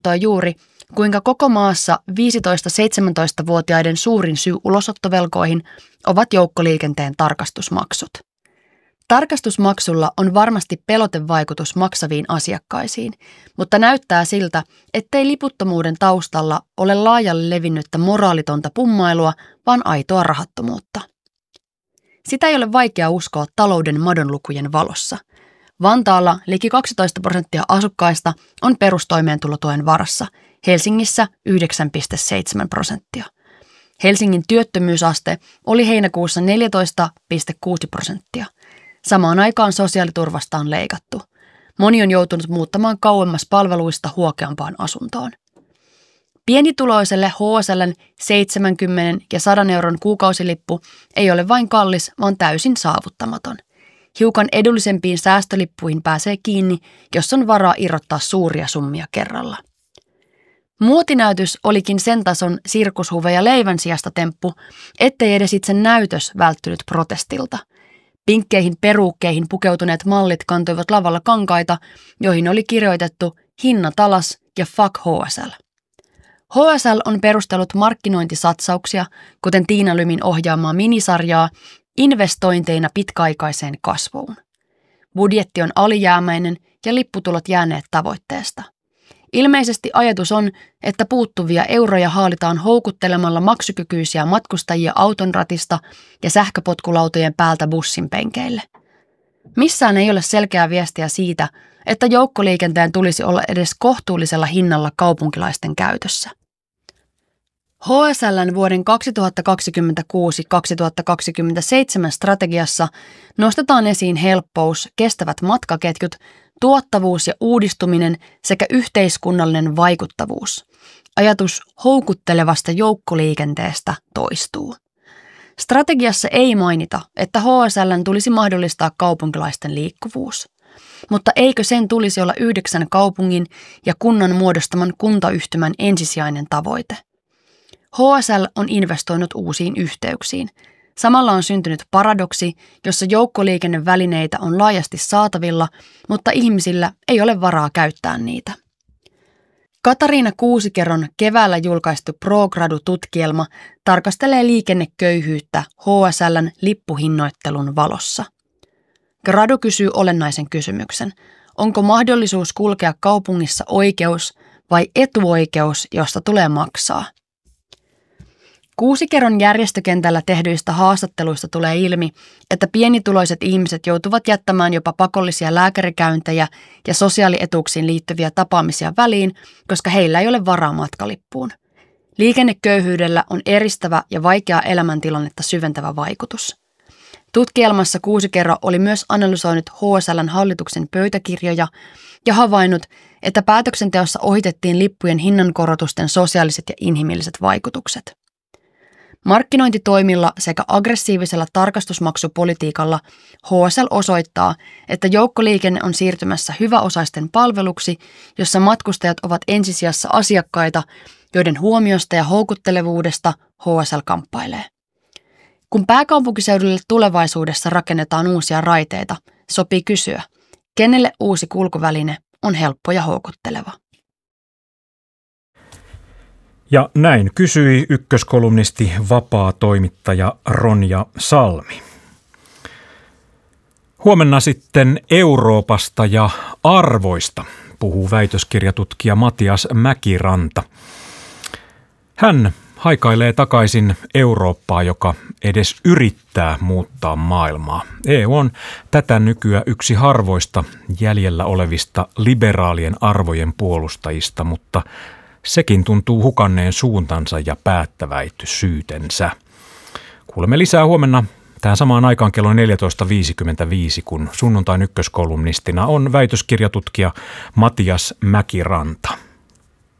kertoi juuri, kuinka koko maassa 15-17-vuotiaiden suurin syy ulosottovelkoihin ovat joukkoliikenteen tarkastusmaksut. Tarkastusmaksulla on varmasti pelotevaikutus maksaviin asiakkaisiin, mutta näyttää siltä, ettei liputtomuuden taustalla ole laajalle levinnyttä moraalitonta pummailua, vaan aitoa rahattomuutta. Sitä ei ole vaikea uskoa talouden madonlukujen valossa. Vantaalla liki 12% asukkaista on perustoimeentulotuen varassa, Helsingissä 9,7%. Helsingin työttömyysaste oli heinäkuussa 14,6%. Samaan aikaan sosiaaliturvasta on leikattu. Moni on joutunut muuttamaan kauemmas palveluista huokeampaan asuntoon. Pienituloiselle HSL:n 70 ja 100 euron kuukausilippu ei ole vain kallis, vaan täysin saavuttamaton. Hiukan edullisempiin säästölippuihin pääsee kiinni, jos on varaa irrottaa suuria summia kerralla. Muotinäytös olikin sen tason sirkushuve ja leivän sijasta temppu, ettei edes itse näytös välttynyt protestilta. Pinkkeihin peruukkeihin pukeutuneet mallit kantoivat lavalla kankaita, joihin oli kirjoitettu hinnat alas ja fuck HSL. HSL on perustellut markkinointisatsauksia, kuten Tiina Lymin ohjaamaa minisarjaa, investointeina pitkäaikaiseen kasvuun. Budjetti on alijäämäinen ja lipputulot jääneet tavoitteesta. Ilmeisesti ajatus on, että puuttuvia euroja haalitaan houkuttelemalla maksukykyisiä matkustajia auton ratista ja sähköpotkulautojen päältä bussin penkeille. Missään ei ole selkeää viestiä siitä, että joukkoliikenteen tulisi olla edes kohtuullisella hinnalla kaupunkilaisten käytössä. HSL:n vuoden 2026-2027 strategiassa nostetaan esiin helppous, kestävät matkaketjut, tuottavuus ja uudistuminen sekä yhteiskunnallinen vaikuttavuus. Ajatus houkuttelevasta joukkoliikenteestä toistuu. Strategiassa ei mainita, että HSL:n tulisi mahdollistaa kaupunkilaisten liikkuvuus. Mutta eikö sen tulisi olla 9 kaupungin ja kunnan muodostaman kuntayhtymän ensisijainen tavoite? HSL on investoinut uusiin yhteyksiin. Samalla on syntynyt paradoksi, jossa joukkoliikennevälineitä on laajasti saatavilla, mutta ihmisillä ei ole varaa käyttää niitä. Katariina Kuusikeron keväällä julkaistu ProGradu-tutkielma tarkastelee liikenneköyhyyttä HSL:n lippuhinnoittelun valossa. Gradu kysyy olennaisen kysymyksen: onko mahdollisuus kulkea kaupungissa oikeus vai etuoikeus, josta tulee maksaa? Kuusikeron järjestökentällä tehdyistä haastatteluista tulee ilmi, että pienituloiset ihmiset joutuvat jättämään jopa pakollisia lääkärikäyntejä ja sosiaalietuuksiin liittyviä tapaamisia väliin, koska heillä ei ole varaa matkalippuun. Liikenneköyhyydellä on eristävä ja vaikeaa elämäntilannetta syventävä vaikutus. Tutkielmassa Kuusikero oli myös analysoinut HSL:n hallituksen pöytäkirjoja ja havainnut, että päätöksenteossa ohitettiin lippujen hinnankorotusten sosiaaliset ja inhimilliset vaikutukset. Markkinointitoimilla sekä aggressiivisella tarkastusmaksupolitiikalla HSL osoittaa, että joukkoliikenne on siirtymässä hyväosaisten palveluksi, jossa matkustajat ovat ensisijassa asiakkaita, joiden huomiosta ja houkuttelevuudesta HSL kamppailee. Kun pääkaupunkiseudulle tulevaisuudessa rakennetaan uusia raiteita, sopii kysyä, kenelle uusi kulkuväline on helppo ja houkutteleva. Ja näin kysyi ykköskolumnisti, vapaa toimittaja Ronja Salmi. Huomenna sitten Euroopasta ja arvoista puhuu väitöskirjatutkija Matias Mäkiranta. Hän haikailee takaisin Eurooppaa, joka edes yrittää muuttaa maailmaa. EU on tätä nykyään yksi harvoista jäljellä olevista liberaalien arvojen puolustajista, mutta sekin tuntuu hukanneen suuntansa ja päättäväisyytensä. Kuulemme lisää huomenna tähän samaan aikaan kello 14.55, kun sunnuntain ykköskolumnistina on väitöskirjatutkija Matias Mäkiranta.